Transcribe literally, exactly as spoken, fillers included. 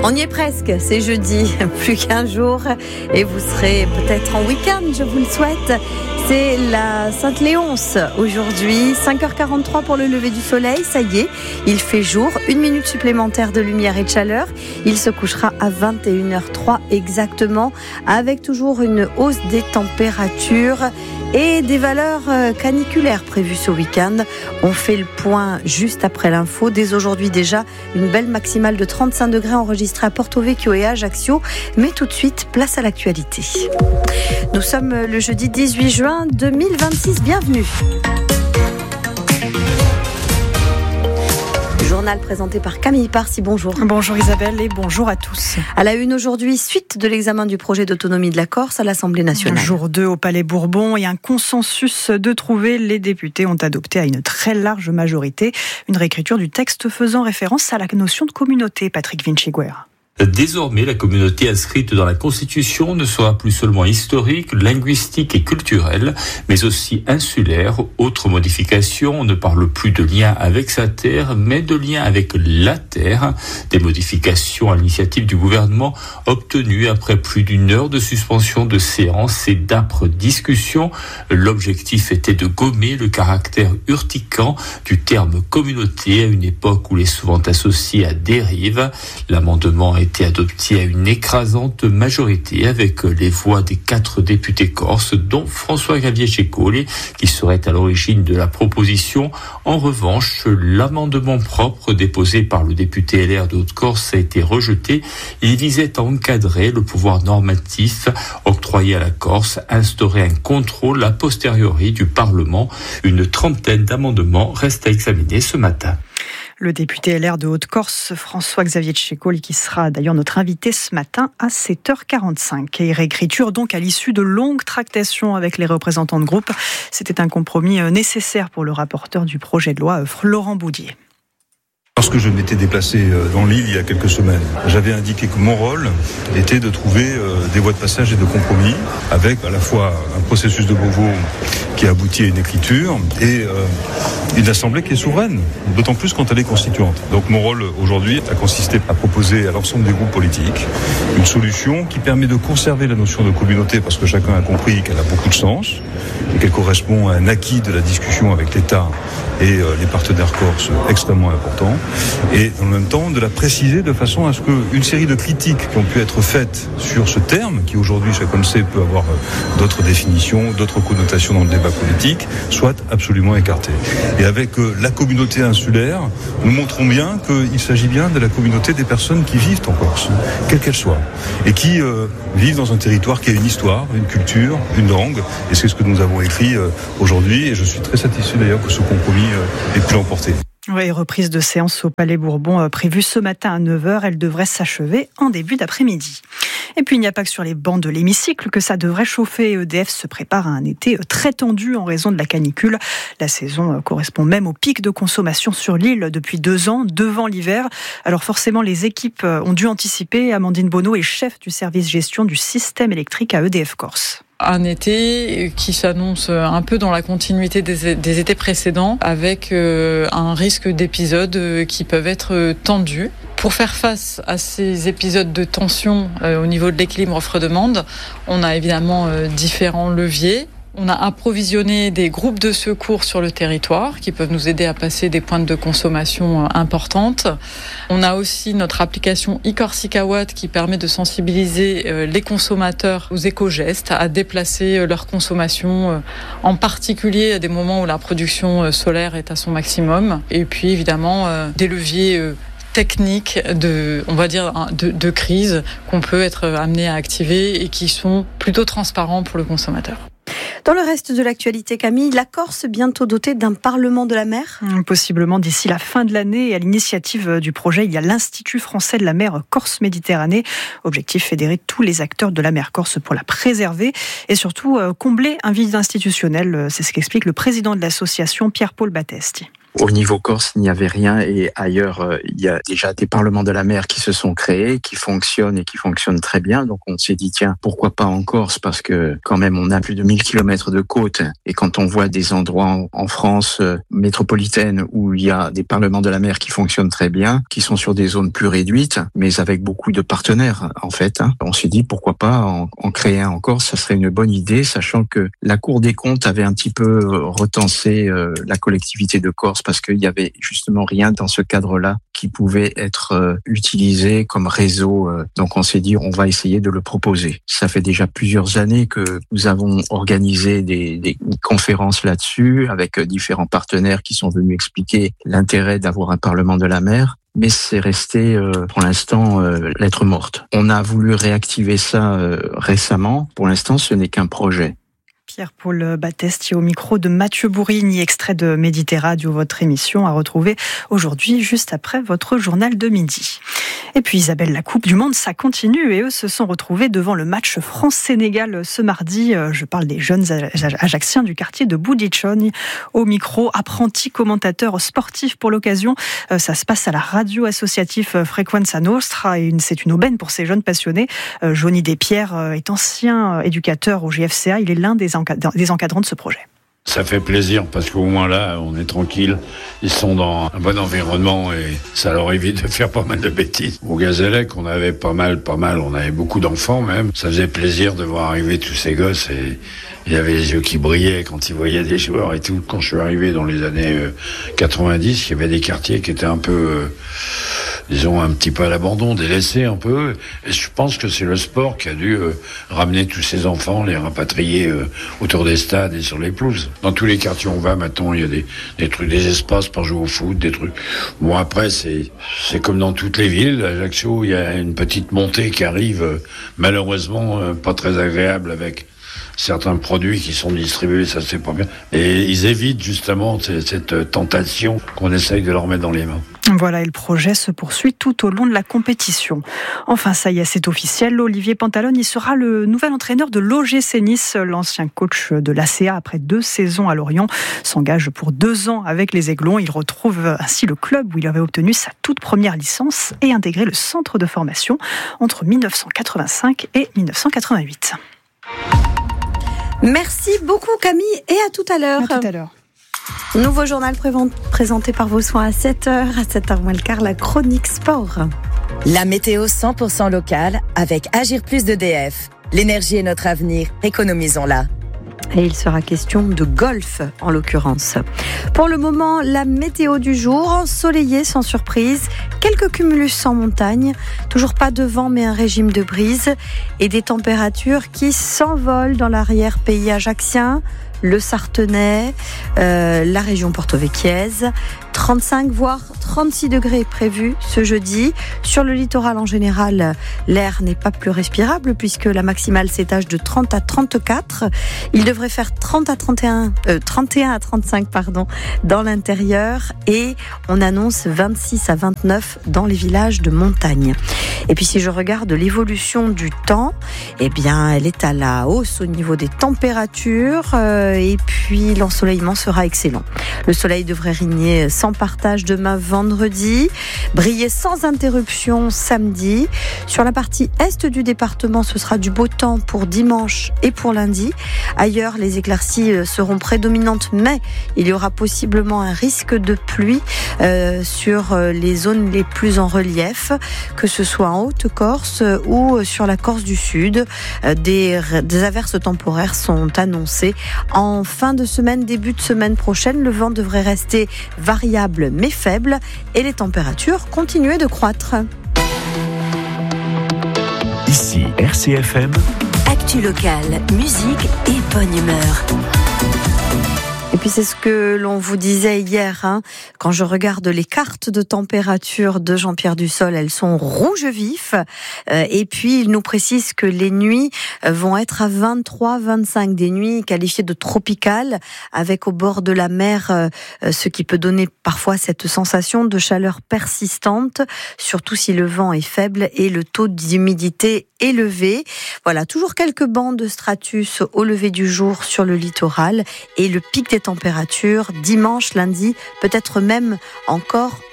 On y est presque, c'est jeudi, plus qu'un jour et vous serez peut-être en week-end, je vous le souhaite. C'est la Sainte-Léonce aujourd'hui, cinq heures quarante-trois pour le lever du soleil, ça y est, il fait jour, une minute supplémentaire de lumière et de chaleur. Il se couchera à vingt et une heures trois exactement, avec toujours une hausse des températures et des valeurs caniculaires prévues ce week-end. On fait le point juste après l'info. Dès aujourd'hui déjà, une belle maximale de trente-cinq degrés enregistrée à Porto Vecchio et à Ajaccio. Mais tout de suite, place à l'actualité. Nous sommes le jeudi dix-huit juin deux mille vingt-six. Bienvenue. Journal présenté par Camille Parsi, bonjour. Bonjour Isabelle et bonjour à tous. À la une aujourd'hui, suite de l'examen du projet d'autonomie de la Corse à l'Assemblée nationale. Jour deux au Palais Bourbon et un consensus de trouver. Les députés ont adopté à une très large majorité une réécriture du texte faisant référence à la notion de communauté. Patrick Vinciguer. Désormais, la communauté inscrite dans la Constitution ne sera plus seulement historique, linguistique et culturelle, mais aussi insulaire. Autre modification, on ne parle plus de lien avec sa terre, mais de lien avec la terre. Des modifications à l'initiative du gouvernement obtenues après plus d'une heure de suspension de séance et d'âpres discussions. L'objectif était de gommer le caractère urticant du terme communauté à une époque où il est souvent associé à dérive. L'amendement a été adopté à une écrasante majorité avec les voix des quatre députés corses, dont François-Xavier Ceccoli, qui serait à l'origine de la proposition. En revanche, l'amendement propre déposé par le député L R de Haute-Corse a été rejeté. Il visait à encadrer le pouvoir normatif octroyé à la Corse, instaurer un contrôle a posteriori du Parlement. Une trentaine d'amendements restent à examiner ce matin. Le député L R de Haute-Corse, François-Xavier Ceccoli, qui sera d'ailleurs notre invité ce matin à sept heures quarante-cinq. Et réécriture donc à l'issue de longues tractations avec les représentants de groupe. C'était un compromis nécessaire pour le rapporteur du projet de loi, Laurent Boudier. Lorsque je m'étais déplacé dans l'île il y a quelques semaines, j'avais indiqué que mon rôle était de trouver des voies de passage et de compromis avec à la fois un processus de Beauvau qui aboutit à une écriture et euh, une assemblée qui est souveraine, d'autant plus quand elle est constituante. Donc mon rôle aujourd'hui a consisté à proposer à l'ensemble des groupes politiques une solution qui permet de conserver la notion de communauté parce que chacun a compris qu'elle a beaucoup de sens et qu'elle correspond à un acquis de la discussion avec l'État et euh, les partenaires corses extrêmement importants, et en même temps de la préciser de façon à ce qu'une série de critiques qui ont pu être faites sur ce terme, qui aujourd'hui, chacun le sait, peut avoir euh, d'autres définitions, d'autres connotations dans le débat politique, soit absolument écartées. Et avec euh, la communauté insulaire, nous montrons bien qu'il s'agit bien de la communauté des personnes qui vivent en Corse, quelle qu'elle soit, et qui euh, vivent dans un territoire qui a une histoire, une culture, une langue, et c'est ce que nous avons écrit euh, aujourd'hui, et je suis très satisfait d'ailleurs que ce compromis euh, ait pu l'emporter. Oui, reprise de séance au Palais Bourbon euh, prévue ce matin à neuf heures. Elle devrait s'achever en début d'après-midi. Et puis, il n'y a pas que sur les bancs de l'hémicycle que ça devrait chauffer. E D F se prépare à un été très tendu en raison de la canicule. La saison correspond même au pic de consommation sur l'île depuis deux ans, devant l'hiver. Alors forcément, les équipes ont dû anticiper. Amandine Bonneau est chef du service gestion du système électrique à E D F Corse. Un été qui s'annonce un peu dans la continuité des, des étés précédents, avec euh, un risque d'épisodes qui peuvent être tendus. Pour faire face à ces épisodes de tension euh, au niveau de l'équilibre offre-demande, on a évidemment euh, différents leviers. On a approvisionné des groupes de secours sur le territoire qui peuvent nous aider à passer des pointes de consommation importantes. On a aussi notre application e-Corsica Watt qui permet de sensibiliser les consommateurs aux éco-gestes, à déplacer leur consommation, en particulier à des moments où la production solaire est à son maximum. Et puis évidemment des leviers techniques de, on va dire, de, de crise qu'on peut être amené à activer et qui sont plutôt transparents pour le consommateur. Dans le reste de l'actualité, Camille, la Corse bientôt dotée d'un Parlement de la mer ? Possiblement d'ici la fin de l'année. Et à l'initiative du projet, il y a l'Institut français de la mer Corse-Méditerranée. Objectif, fédérer tous les acteurs de la mer Corse pour la préserver et surtout combler un vide institutionnel. C'est ce qu'explique le président de l'association, Pierre-Paul Battesti. Au niveau Corse, il n'y avait rien et ailleurs, euh, il y a déjà des parlements de la mer qui se sont créés, qui fonctionnent et qui fonctionnent très bien. Donc on s'est dit, tiens, pourquoi pas en Corse, parce que quand même on a plus de mille kilomètres de côte et quand on voit des endroits en, en France euh, métropolitaine où il y a des parlements de la mer qui fonctionnent très bien, qui sont sur des zones plus réduites, mais avec beaucoup de partenaires en fait, hein, on s'est dit pourquoi pas en, en créer un en Corse, ça serait une bonne idée, sachant que la Cour des comptes avait un petit peu retensé euh, la collectivité de Corse parce qu'il y avait justement rien dans ce cadre-là qui pouvait être euh, utilisé comme réseau. Euh, donc on s'est dit on va essayer de le proposer. Ça fait déjà plusieurs années que nous avons organisé des, des conférences là-dessus avec euh, différents partenaires qui sont venus expliquer l'intérêt d'avoir un parlement de la mer. Mais c'est resté euh, pour l'instant euh, lettre morte. On a voulu réactiver ça euh, récemment. Pour l'instant, ce n'est qu'un projet. Pierre-Paul Battesti au micro de Mathieu Bourigny, extrait de Méditerradio, votre émission à retrouver aujourd'hui, juste après votre journal de midi. Et puis Isabelle, la Coupe du Monde, ça continue et eux se sont retrouvés devant le match France-Sénégal ce mardi. Je parle des jeunes Ajacciens du quartier de Boudiccione. Au micro, apprenti commentateur sportif pour l'occasion. Ça se passe à la radio associative Frequenza Nostra et c'est une aubaine pour ces jeunes passionnés. Johnny Despierres est ancien éducateur au J F C A. Il est l'un des des encadrants de ce projet. Ça fait plaisir parce qu'au moins là, on est tranquille. Ils sont dans un bon environnement et ça leur évite de faire pas mal de bêtises. Au Gazélec, on avait pas mal, pas mal, on avait beaucoup d'enfants même. Ça faisait plaisir de voir arriver tous ces gosses et il y avait les yeux qui brillaient quand ils voyaient des joueurs et tout. Quand je suis arrivé dans les années quatre-vingt-dix, il y avait des quartiers qui étaient un peu, euh, disons, un petit peu à l'abandon, délaissés un peu. Et je pense que c'est le sport qui a dû euh, ramener tous ces enfants, les rapatrier euh, autour des stades et sur les pelouses. Dans tous les quartiers où on va maintenant, il y a des, des trucs, des espaces pour jouer au foot, des trucs. Bon, après, c'est, c'est comme dans toutes les villes. À Ajaccio, il y a une petite montée qui arrive, euh, malheureusement, euh, pas très agréable avec certains produits qui sont distribués, ça c'est pas bien. Et ils évitent justement cette, cette tentation qu'on essaye de leur mettre dans les mains. Voilà, et le projet se poursuit tout au long de la compétition. Enfin, ça y est, c'est officiel. Olivier Pantalone, il sera le nouvel entraîneur de l'O G C Nice. L'ancien coach de l'A C A, après deux saisons à Lorient, s'engage pour deux ans avec les Aiglons. Il retrouve ainsi le club où il avait obtenu sa toute première licence et intégré le centre de formation entre dix-neuf cent quatre-vingt-cinq et dix-neuf cent quatre-vingt-huit. Merci beaucoup Camille et à tout à l'heure. À tout à l'heure. Nouveau journal présenté par vos soins à sept heures. À sept heures moins le quart, la chronique sport. La météo cent pour cent locale avec Agir Plus d'E D F. L'énergie est notre avenir, économisons-la. Et il sera question de golf, en l'occurrence. Pour le moment, la météo du jour, ensoleillée sans surprise, quelques cumulus en montagne, toujours pas de vent mais un régime de brise et des températures qui s'envolent dans l'arrière-pays ajaccien, le Sartenay, euh, la région porto-vecchiaise. trente-cinq voire trente-six degrés prévus ce jeudi. Sur le littoral en général, l'air n'est pas plus respirable puisque la maximale s'étage de trente à trente-quatre. Il devrait faire trente à trente et un, euh, trente et un à trente-cinq pardon, dans l'intérieur et on annonce vingt-six à vingt-neuf dans les villages de montagne. Et puis si je regarde l'évolution du temps, eh bien elle est à la hausse au niveau des températures euh, et puis l'ensoleillement sera excellent. Le soleil devrait régner sans partage demain vendredi, briller sans interruption samedi. Sur la partie est du département, ce sera du beau temps pour dimanche et pour lundi. Ailleurs, les éclaircies seront prédominantes, mais il y aura possiblement un risque de pluie euh, sur les zones les plus en relief, que ce soit en Haute-Corse ou sur la Corse du Sud. Des, des averses temporaires sont annoncées en fin de semaine, début de semaine prochaine. Le vent devrait rester variable mais faible et les températures continuer de croître. Ici R C F M. Actu locale, musique et bonne humeur. Et puis c'est ce que l'on vous disait hier, hein, quand je regarde les cartes de température de Jean-Pierre Dussol, elles sont rouge vif. Euh, et puis il nous précise que les nuits vont être à vingt-trois à vingt-cinq, des nuits qualifiées de tropicales, avec au bord de la mer, euh, ce qui peut donner parfois cette sensation de chaleur persistante, surtout si le vent est faible et le taux d'humidité élevé. Voilà, toujours quelques bancs de stratus au lever du jour sur le littoral et le pic des températures températures dimanche, lundi, peut-être même encore